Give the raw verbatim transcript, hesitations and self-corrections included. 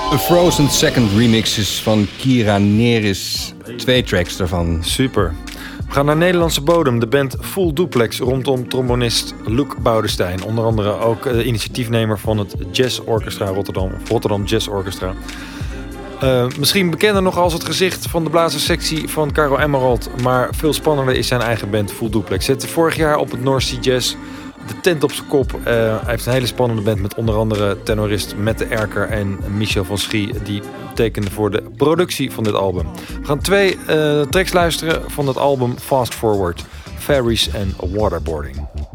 A Frozen Second remixes van Kira Neris. Twee tracks daarvan. Super. We gaan naar Nederlandse bodem. De band Full Duplex rondom trombonist Luc Boudestein. Onder andere ook uh, initiatiefnemer van het Jazz Orchestra Rotterdam. Of Rotterdam Jazz Orchestra. Uh, misschien bekender nog als het gezicht van de blazerssectie van Caro Emerald. Maar veel spannender is zijn eigen band Full Duplex. Zette vorig jaar op het North Sea Jazz de tent op zijn kop. Uh, hij heeft een hele spannende band met onder andere tenorist Mette Erker en Michel van Schie. Die tekende voor de productie van dit album. We gaan twee uh, tracks luisteren van het album Fast Forward. Ferries en Waterboarding.